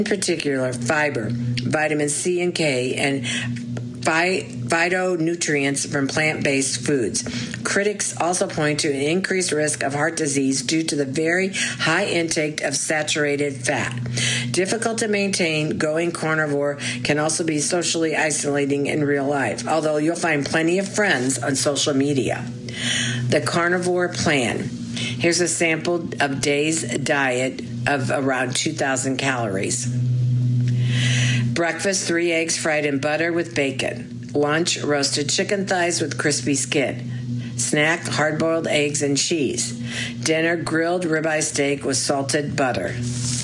in particular fiber, vitamin C and K, and phytonutrients from plant-based foods. Critics also point to an increased risk of heart disease due to the very high intake of saturated fat. Difficult to maintain, going carnivore can also be socially isolating in real life, although you'll find plenty of friends on social media. The carnivore plan. Here's a sample of day's diet of around 2,000 calories. Breakfast, 3 eggs fried in butter with bacon. Lunch, roasted chicken thighs with crispy skin. Snack, hard-boiled eggs and cheese. Dinner, grilled ribeye steak with salted butter.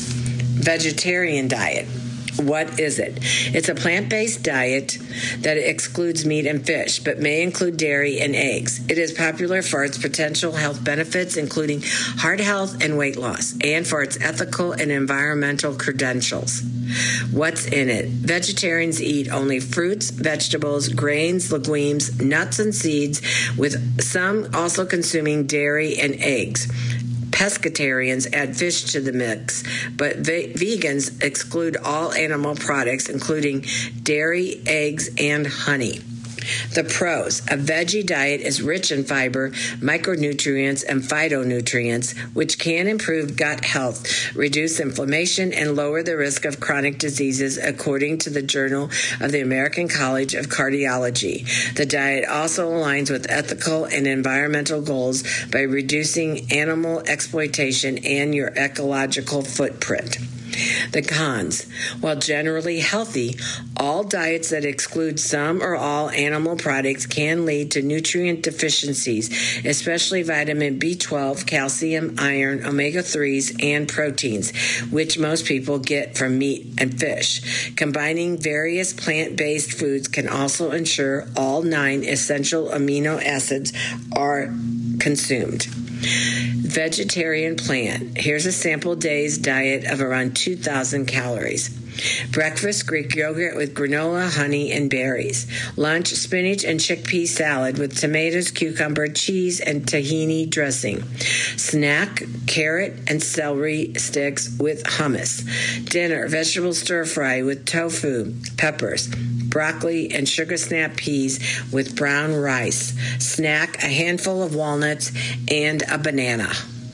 Vegetarian diet. What is it? It's a plant-based diet that excludes meat and fish, but may include dairy and eggs. It is popular for its potential health benefits, including heart health and weight loss, and for its ethical and environmental credentials. What's in it? Vegetarians eat only fruits, vegetables, grains, legumes, nuts, and seeds, with some also consuming dairy and eggs. Pescatarians add fish to the mix, but vegans exclude all animal products, including dairy, eggs, and honey. The pros. A veggie diet is rich in fiber, micronutrients, and phytonutrients, which can improve gut health, reduce inflammation, and lower the risk of chronic diseases, according to the Journal of the American College of Cardiology. The diet also aligns with ethical and environmental goals by reducing animal exploitation and your ecological footprint. The cons. While generally healthy, all diets that exclude some or all animal products can lead to nutrient deficiencies, especially vitamin B12, calcium, iron, omega-3s, and proteins, which most people get from meat and fish. Combining various plant-based foods can also ensure all 9 essential amino acids are consumed. Vegetarian plan. Here's a sample day's diet of around 2,000 calories. Breakfast, Greek yogurt with granola, honey, and berries. Lunch, spinach and chickpea salad with tomatoes, cucumber, cheese, and tahini dressing. Snack, carrot and celery sticks with hummus. Dinner, vegetable stir-fry with tofu, peppers, broccoli, and sugar snap peas with brown rice. Snack, a handful of walnuts, and a banana.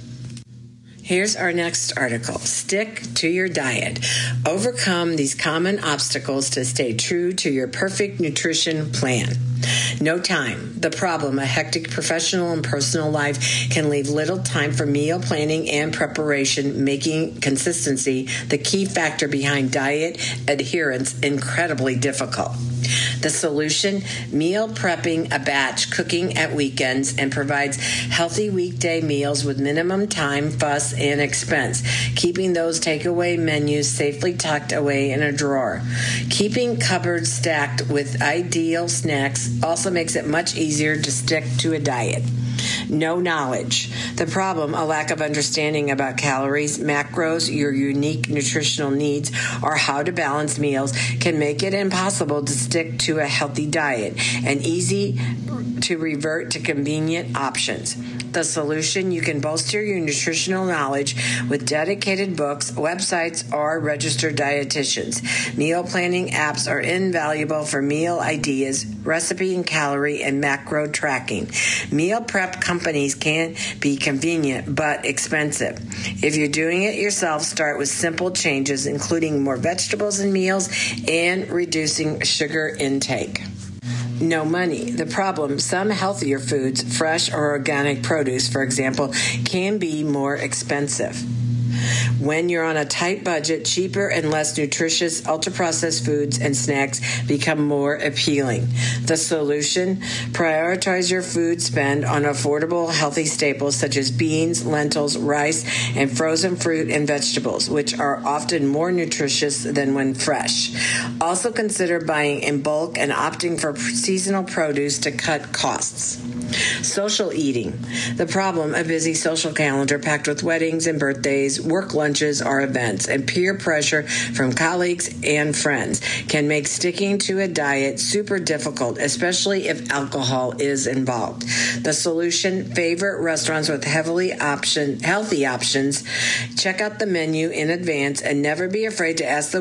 Here's our next article. Stick to your diet. Overcome these common obstacles to stay true to your perfect nutrition plan. No time. The problem, a hectic professional and personal life can leave little time for meal planning and preparation, making consistency, the key factor behind diet adherence, incredibly difficult. The solution, meal prepping a batch, cooking at weekends, and provides healthy weekday meals with minimum time, fuss, and expense, keeping those takeaway menus safely tucked away in a drawer. Keeping cupboards stacked with ideal snacks also makes it much easier to stick to a diet. No knowledge. The problem, a lack of understanding about calories, macros, your unique nutritional needs, or how to balance meals can make it impossible to stick to a healthy diet and easy to revert to convenient options. The solution, you can bolster your nutritional knowledge with dedicated books, websites, or registered dietitians. Meal planning apps are invaluable for meal ideas, recipe and calorie, and macro tracking. Meal prep companies can be convenient but expensive. If you're doing it yourself, start with simple changes, including more vegetables in meals and reducing sugar intake. No money. The problem, some healthier foods, fresh or organic produce, for example, can be more expensive. When you're on a tight budget, cheaper and less nutritious ultra-processed foods and snacks become more appealing. The solution, prioritize your food spend on affordable, healthy staples such as beans, lentils, rice, and frozen fruit and vegetables, which are often more nutritious than when fresh. Also consider buying in bulk and opting for seasonal produce to cut costs. Social eating. The problem, a busy social calendar packed with weddings and birthdays, work lunches or events, and peer pressure from colleagues and friends can make sticking to a diet super difficult, especially if alcohol is involved. The solution, favorite restaurants with healthy options. Check out the menu in advance and never be afraid to ask the